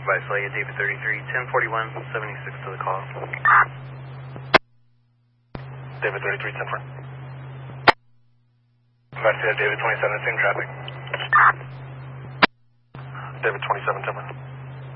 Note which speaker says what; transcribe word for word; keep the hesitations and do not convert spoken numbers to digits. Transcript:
Speaker 1: by flight David thirty-three, ten forty-one, seventy-six to the call.
Speaker 2: David thirty-three, ten four. Back to David twenty-seven, same traffic. David twenty-seven, ten four.